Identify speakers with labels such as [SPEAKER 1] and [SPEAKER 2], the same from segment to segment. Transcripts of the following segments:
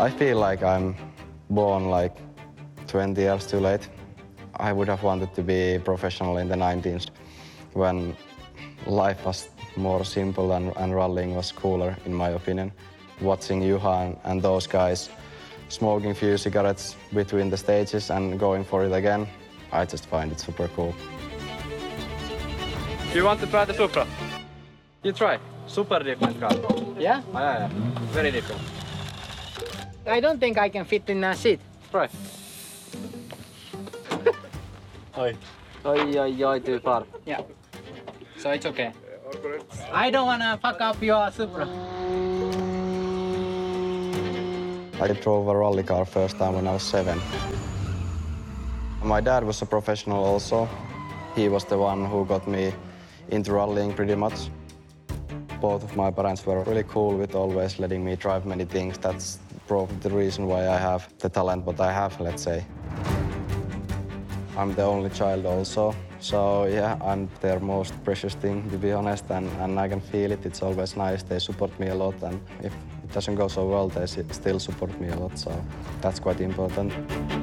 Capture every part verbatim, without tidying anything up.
[SPEAKER 1] I feel like I'm born like twenty years too late. I would have wanted to be professional in the nineties when life was more simple and, and rallying was cooler, in my opinion. Watching Juha and, and those guys smoking few cigarettes between the stages and going for it again, I just find it super cool.
[SPEAKER 2] You want to try the Supra? You try. Super different car.
[SPEAKER 3] Yeah?
[SPEAKER 2] Oh, yeah, yeah. Very different.
[SPEAKER 3] I don't think I can fit in a seat.
[SPEAKER 2] Try. Oi. Oi, oi, oi, too far.
[SPEAKER 3] Yeah. So it's okay. I don't wanna fuck up your Supra.
[SPEAKER 1] I drove a rally car first time when I was seven. My dad was a professional also. He was the one who got me into rallying pretty much. Both of my parents were really cool with always letting me drive many things. That's probably the reason why I have the talent what I have, let's say. I'm the only child also, so yeah, I'm their most precious thing, to be honest, and, and I can feel it. It's always nice. They support me a lot, and if it doesn't go so well, they still support me a lot, so that's quite important.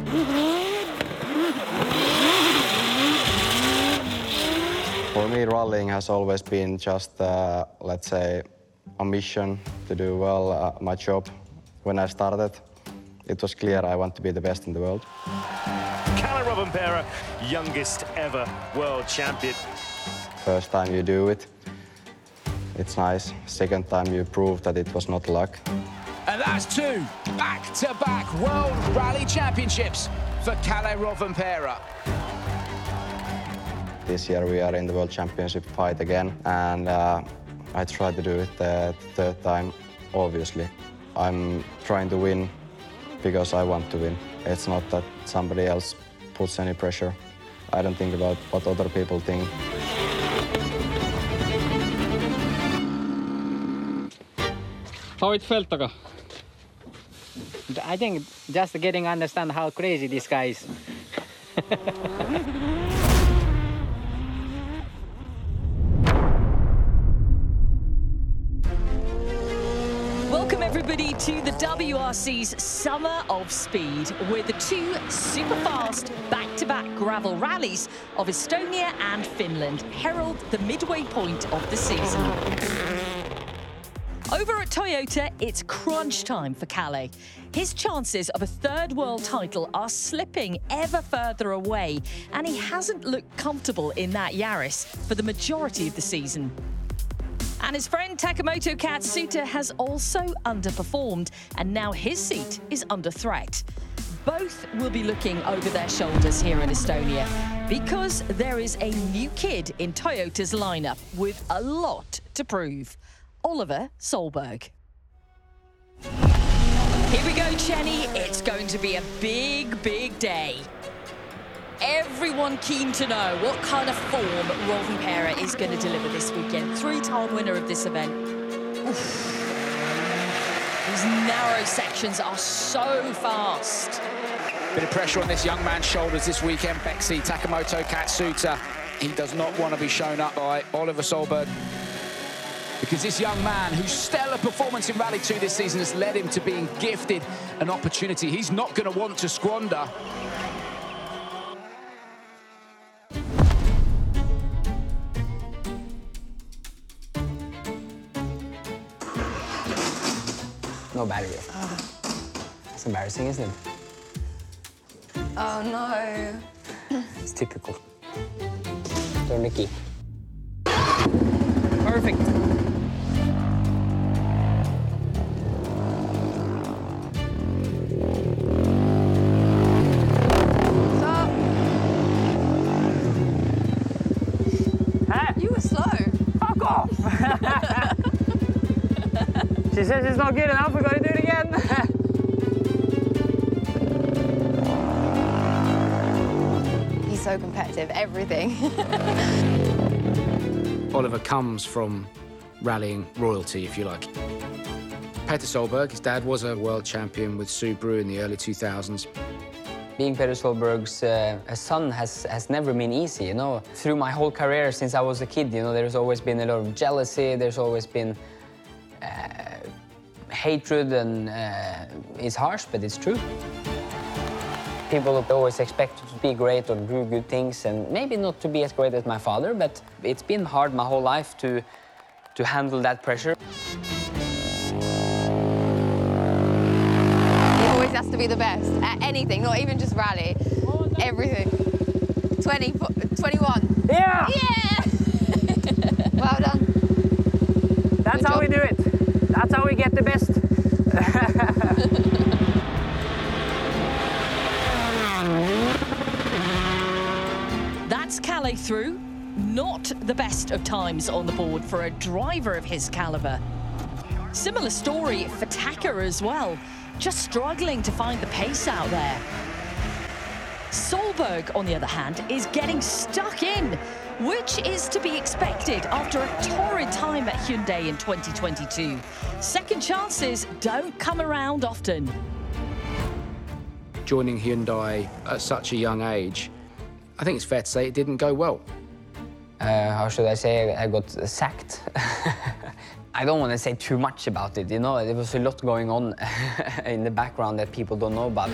[SPEAKER 1] For me, rallying has always been just, uh, let's say, a mission to do well uh, my job. When I started, it was clear I want to be the best in the world.
[SPEAKER 4] Kalle Rovanperä, youngest ever world champion.
[SPEAKER 1] First time you do it, it's nice. Second time you prove that it was not luck.
[SPEAKER 5] And that's two back-to-back World Rally Championships for Kalle Rovanperä.
[SPEAKER 1] This year we are in the World Championship fight again, and uh, I try to do it the third time, obviously. I'm trying to win because I want to win. It's not that somebody else puts any pressure. I don't think about what other people think.
[SPEAKER 2] How it felt, Taka?
[SPEAKER 3] I think just getting to understand how crazy this guy is.
[SPEAKER 6] Welcome everybody to the W R C's Summer of Speed with the two super fast back-to-back gravel rallies of Estonia and Finland herald the midway point of the season. Over at Toyota, it's crunch time for Kalle. His chances of a third world title are slipping ever further away, and he hasn't looked comfortable in that Yaris for the majority of the season. And his friend Takamoto Katsuta has also underperformed, and now his seat is under threat. Both will be looking over their shoulders here in Estonia, because there is a new kid in Toyota's lineup with a lot to prove. Oliver Solberg. Here we go, Jenny. It's going to be a big, big day. Everyone keen to know what kind of form Rovanperä is going to deliver this weekend. Three-time winner of this event. Oof. These narrow sections are so fast.
[SPEAKER 5] Bit of pressure on this young man's shoulders this weekend, Beksi Takamoto Katsuta. He does not want to be shown up by Oliver Solberg, because this young man, whose stellar performance in Rally two this season has led him to being gifted an opportunity he's not going to want to squander.
[SPEAKER 7] No battery.
[SPEAKER 8] Oh.
[SPEAKER 7] It's embarrassing, isn't it?
[SPEAKER 8] Oh, no.
[SPEAKER 7] It's typical. Turn the key.
[SPEAKER 3] Perfect.
[SPEAKER 8] Stop.
[SPEAKER 3] Huh?
[SPEAKER 8] You were slow.
[SPEAKER 3] Fuck off! She says it's not good enough, we're gonna do it again.
[SPEAKER 8] He's so competitive, everything.
[SPEAKER 5] Oliver comes from rallying royalty, if you like. Petter Solberg, his dad was a world champion with Subaru in the early two thousands.
[SPEAKER 7] Being Petter Solberg's uh, son has, has never been easy, you know. Through my whole career since I was a kid, you know, there's always been a lot of jealousy, there's always been uh, hatred and uh, is harsh, but it's true. People always expect to be great or do good things, and maybe not to be as great as my father, but it's been hard my whole life to, to handle that pressure.
[SPEAKER 8] He always has to be the best at anything, not even just rally. Everything. twenty, twenty-one.
[SPEAKER 9] Yeah!
[SPEAKER 8] Yeah! Well done.
[SPEAKER 9] That's how we do it. That's how we get the best.
[SPEAKER 6] That's Kalle through. Not the best of times on the board for a driver of his caliber. Similar story for Taka as well. Just struggling to find the pace out there. Solberg, on the other hand, is getting stuck in, which is to be expected after a torrid time at Hyundai in twenty twenty-two. Second chances don't come around often.
[SPEAKER 5] Joining Hyundai at such a young age, I think it's fair to say it didn't go well.
[SPEAKER 7] Uh, how should I say? I got sacked. I don't want to say too much about it, you know, there was a lot going on in the background that people don't know about.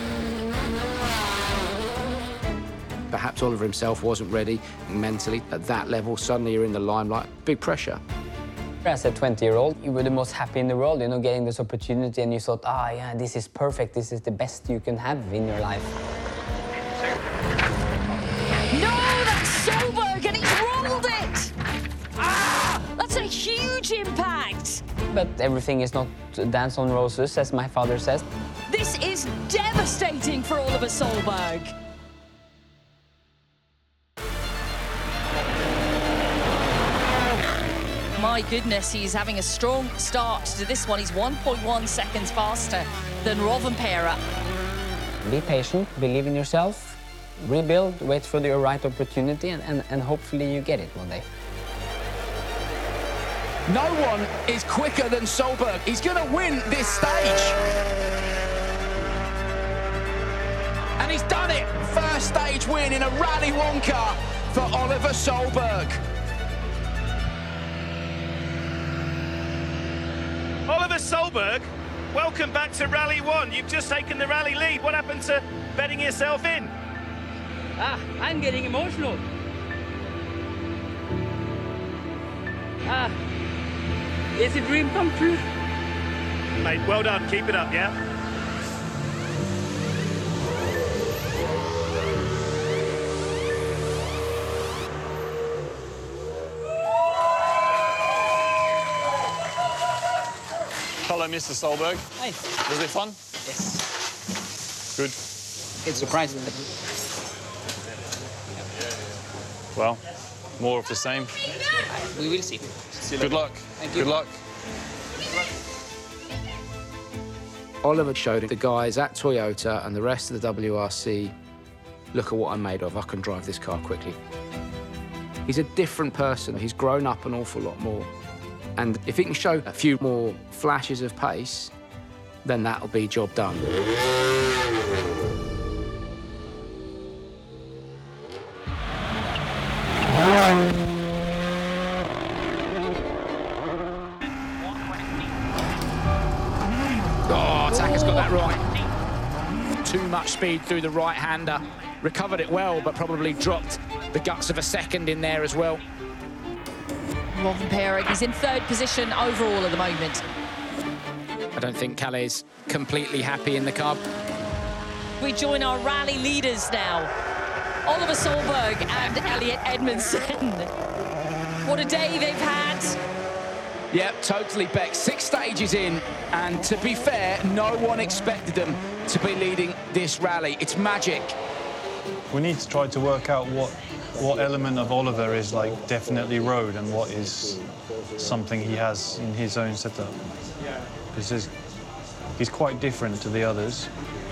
[SPEAKER 5] Perhaps Oliver himself wasn't ready mentally. At that level, suddenly you're in the limelight. Big pressure.
[SPEAKER 7] As a twenty-year-old, you were the most happy in the world, you know, getting this opportunity, and you thought, ah, yeah, this is perfect. This is the best you can have in your life.
[SPEAKER 6] No, that's Solberg, and he's rolled it! Ah! That's a huge impact!
[SPEAKER 7] But everything is not dance on roses, as my father says.
[SPEAKER 6] This is devastating for Oliver Solberg. My goodness, he's having a strong start to this one. He's one point one seconds faster than Rovanperä.
[SPEAKER 7] Be patient, believe in yourself, rebuild, wait for your right opportunity, and, and, and hopefully you get it one day.
[SPEAKER 5] No one is quicker than Solberg. He's going to win this stage. And he's done it. First stage win in a Rally One car for Oliver Solberg.
[SPEAKER 4] Oliver Solberg, welcome back to Rally One. You've just taken the rally lead. What happened to betting yourself in?
[SPEAKER 9] Ah, I'm getting emotional. Ah, it's a dream come true.
[SPEAKER 4] Mate, well done. Keep it up, yeah?
[SPEAKER 2] Hello, Mister Solberg.
[SPEAKER 9] Hi.
[SPEAKER 2] Was it fun?
[SPEAKER 9] Yes.
[SPEAKER 2] Good.
[SPEAKER 9] It's surprising.
[SPEAKER 2] Well, more of the same.
[SPEAKER 9] We will see.
[SPEAKER 2] Good luck.
[SPEAKER 9] Thank you.
[SPEAKER 2] Good luck.
[SPEAKER 5] Oliver showed the guys at Toyota and the rest of the W R C, look at what I'm made of. I can drive this car quickly. He's a different person. He's grown up an awful lot more. And if he can show a few more flashes of pace, then that'll be job done. Oh, Taka's got that right. Too much speed through the right-hander. Recovered it well, but probably dropped the guts of a second in there as well.
[SPEAKER 6] Rovanperä, he's in third position overall at the moment.
[SPEAKER 5] I don't think Kalle's completely happy in the car.
[SPEAKER 6] We join our rally leaders now. Oliver Solberg and Elliot Edmondson. What a day they've had.
[SPEAKER 5] Yeah, totally, Beck. Six stages in, and to be fair, no one expected them to be leading this rally. It's magic.
[SPEAKER 10] We need to try to work out what what element of Oliver is like definitely road and what is something he has in his own setup. Because he's quite different to the others.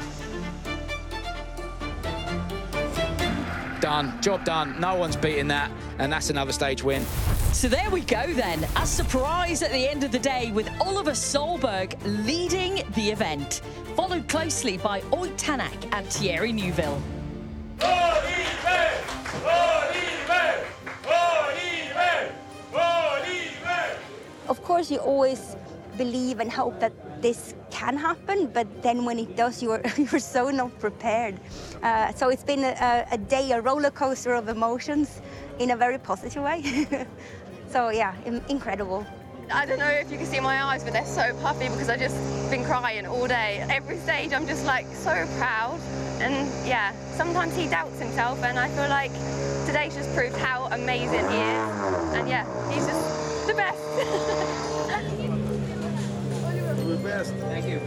[SPEAKER 5] Done, job done. No one's beating that, and that's another stage win.
[SPEAKER 6] So there we go then. A surprise at the end of the day with Oliver Solberg leading the event, followed closely by Ott Tänak and Thierry Neuville.
[SPEAKER 11] Of course, you always believe and hope that this can happen, but then when it does, you're you're so not prepared. Uh, so it's been a, a day, a roller coaster of emotions, in a very positive way. So yeah, incredible.
[SPEAKER 8] I don't know if you can see my eyes, but they're so puffy because I've just been crying all day. Every stage, I'm just like so proud. And yeah, sometimes he doubts himself, and I feel like today's just proved how amazing he is. And yeah, he's just the best.
[SPEAKER 12] You're the best.
[SPEAKER 3] Thank you.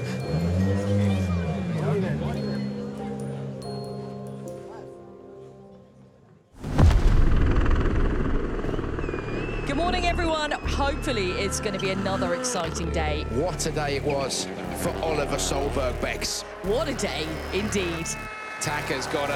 [SPEAKER 6] Good morning, everyone. Hopefully, it's going to be another exciting day.
[SPEAKER 5] What a day it was for Oliver Solberg, Bex.
[SPEAKER 6] What a day, indeed.
[SPEAKER 5] Taka's got a